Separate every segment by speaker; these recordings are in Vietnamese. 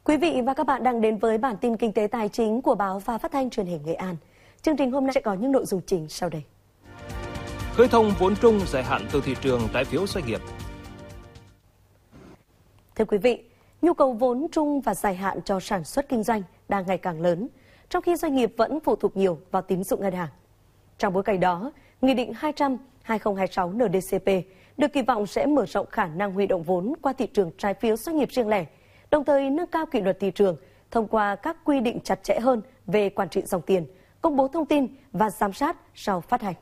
Speaker 1: Quý vị và các bạn đang đến với bản tin kinh tế tài chính của Báo và Phát thanh Truyền hình Nghệ An. Chương trình hôm nay sẽ có những nội dung chính sau đây.
Speaker 2: Khơi thông vốn chung dài hạn từ thị trường trái phiếu doanh nghiệp.
Speaker 1: Thưa quý vị, nhu cầu vốn chung và dài hạn cho sản xuất kinh doanh đang ngày càng lớn, trong khi doanh nghiệp vẫn phụ thuộc nhiều vào tín dụng ngân hàng. Trong bối cảnh đó, Nghị định 200/2026 NDCP được kỳ vọng sẽ mở rộng khả năng huy động vốn qua thị trường trái phiếu doanh nghiệp riêng lẻ, đồng thời nâng cao kỷ luật thị trường thông qua các quy định chặt chẽ hơn về quản trị dòng tiền, công bố thông tin và giám sát sau phát hành.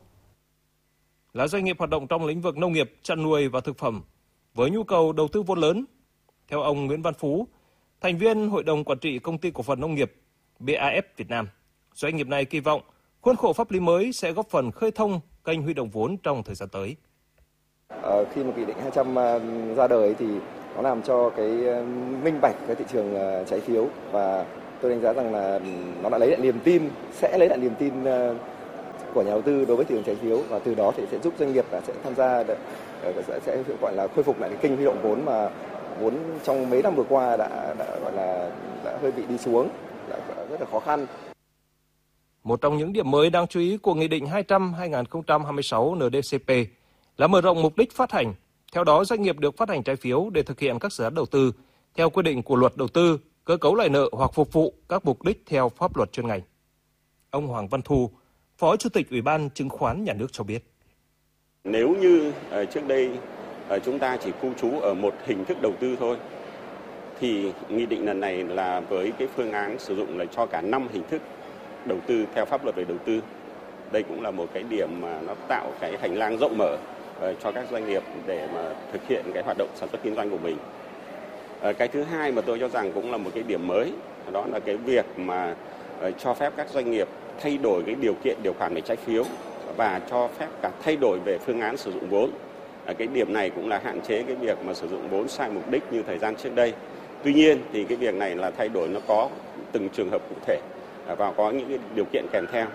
Speaker 2: Là doanh nghiệp hoạt động trong lĩnh vực nông nghiệp, chăn nuôi và thực phẩm, với nhu cầu đầu tư vốn lớn, theo ông Nguyễn Văn Phú, thành viên Hội đồng Quản trị Công ty Cổ phần Nông nghiệp BAF Việt Nam, doanh nghiệp này kỳ vọng khuôn khổ pháp lý mới sẽ góp phần khơi thông kênh huy động vốn trong thời gian tới.
Speaker 3: Khi mà Nghị định 200 ra đời thì nó làm cho cái minh bạch cái thị trường trái phiếu, và tôi đánh giá rằng là nó đã lấy lại niềm tin, sẽ lấy lại niềm tin của nhà đầu tư đối với thị trường trái phiếu, và từ đó thì sẽ giúp doanh nghiệp sẽ tham gia sẽ gọi là khôi phục lại cái kênh huy động vốn mà vốn trong mấy năm vừa qua đã gọi là đã hơi bị đi xuống, đã rất là khó khăn.
Speaker 2: Một trong những điểm mới đáng chú ý của Nghị định 200/2026 NDCP là mở rộng mục đích phát hành. Theo đó, doanh nghiệp được phát hành trái phiếu để thực hiện các dự án đầu tư theo quy định của luật đầu tư, cơ cấu lại nợ hoặc phục vụ các mục đích theo pháp luật chuyên ngành. Ông Hoàng Văn Thu, Phó Chủ tịch Ủy ban Chứng khoán Nhà nước cho biết.
Speaker 4: Nếu như trước đây chúng ta chỉ cư trú ở một hình thức đầu tư thôi, thì nghị định lần này là với cái phương án sử dụng là cho cả 5 hình thức đầu tư theo pháp luật về đầu tư. Đây cũng là một cái điểm mà nó tạo cái hành lang rộng mở cho các doanh nghiệp để mà thực hiện cái hoạt động sản xuất kinh doanh của mình. Cái thứ hai mà tôi cho rằng cũng là một cái điểm mới, đó là cái việc mà cho phép các doanh nghiệp thay đổi cái điều kiện điều khoản về trái phiếu và cho phép cả thay đổi về phương án sử dụng vốn. Cái điểm này cũng là hạn chế cái việc mà sử dụng vốn sai mục đích như thời gian trước đây. Tuy nhiên thì cái việc này là thay đổi nó có từng trường hợp cụ thể và có những cái điều kiện kèm theo.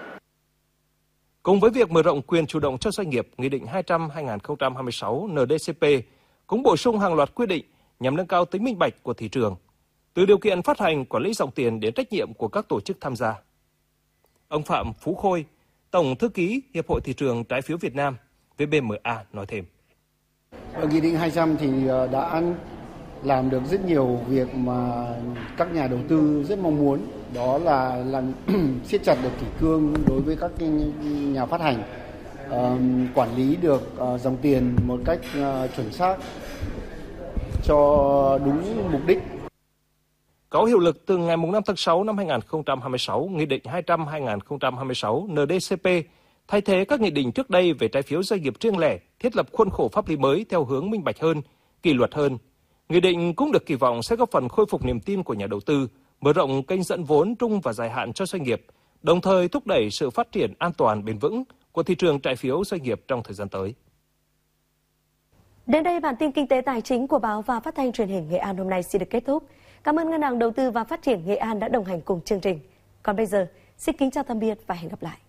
Speaker 2: Cùng với việc mở rộng quyền chủ động cho doanh nghiệp, Nghị định 200/2026 NDCP cũng bổ sung hàng loạt quy định nhằm nâng cao tính minh bạch của thị trường, từ điều kiện phát hành, quản lý dòng tiền đến trách nhiệm của các tổ chức tham gia. Ông Phạm Phú Khôi, Tổng Thư ký Hiệp hội Thị trường Trái phiếu Việt Nam VBMA nói thêm.
Speaker 5: Nghị định 200 thì đã làm được rất nhiều việc mà các nhà đầu tư rất mong muốn, đó là làm siết chặt được kỷ cương đối với các nhà phát hành, quản lý được dòng tiền một cách chuẩn xác cho đúng mục đích.
Speaker 2: Có hiệu lực từ ngày 5 tháng 6 năm 2026, Nghị định 200/2026 NDCP thay thế các nghị định trước đây về trái phiếu doanh nghiệp riêng lẻ, thiết lập khuôn khổ pháp lý mới theo hướng minh bạch hơn, kỷ luật hơn. Nghị định cũng được kỳ vọng sẽ góp phần khôi phục niềm tin của nhà đầu tư, mở rộng kênh dẫn vốn trung và dài hạn cho doanh nghiệp, đồng thời thúc đẩy sự phát triển an toàn bền vững của thị trường trái phiếu doanh nghiệp trong thời gian tới.
Speaker 1: Đến đây, bản tin kinh tế tài chính của Báo và Phát thanh Truyền hình Nghệ An hôm nay xin được kết thúc. Cảm ơn Ngân hàng Đầu tư và Phát triển Nghệ An đã đồng hành cùng chương trình. Còn bây giờ, xin kính chào tạm biệt và hẹn gặp lại.